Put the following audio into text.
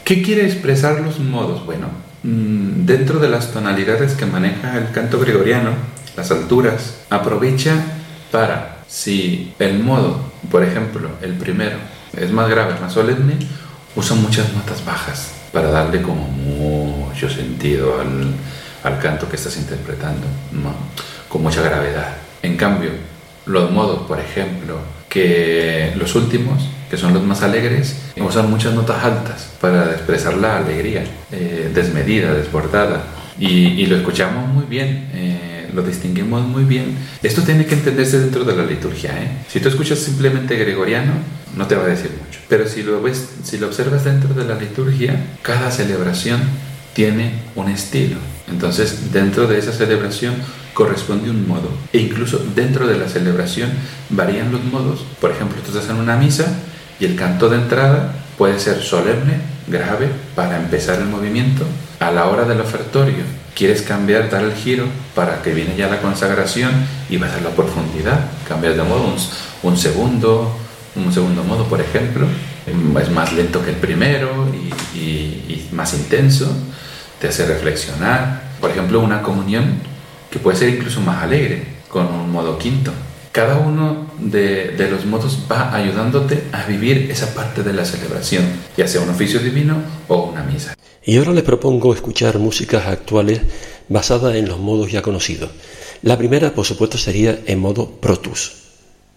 ¿Qué quiere expresar los modos? Bueno, dentro de las tonalidades que maneja el canto gregoriano, las alturas, aprovecha para, si el modo, por ejemplo, el primero es más grave, más solemne, usa muchas notas bajas para darle como mucho sentido al canto que estás interpretando, ¿no? Con mucha gravedad. En cambio, los modos, por ejemplo, que los últimos, que son los más alegres, usan muchas notas altas para expresar la alegría, desmedida, desbordada, y lo escuchamos muy bien, lo distinguimos muy bien. Esto tiene que entenderse dentro de la liturgia, ¿eh? Si tú escuchas simplemente gregoriano, no te va a decir mucho, pero si lo observas dentro de la liturgia, cada celebración tiene un estilo. Entonces, dentro de esa celebración corresponde un modo, e incluso dentro de la celebración varían los modos. Por ejemplo, tú estás en una misa y el canto de entrada puede ser solemne, grave, para empezar el movimiento. A la hora del ofertorio quieres cambiar, dar el giro para que viene ya la consagración y vas a la profundidad, cambias de modo, un segundo modo, por ejemplo, es más lento que el primero y más intenso, te hace reflexionar. Por ejemplo, una comunión que puede ser incluso más alegre, con un modo quinto. Cada uno de los modos va ayudándote a vivir esa parte de la celebración, ya sea un oficio divino o una misa. Y ahora les propongo escuchar músicas actuales basadas en los modos ya conocidos. La primera, por supuesto, sería en modo Pro Tuus.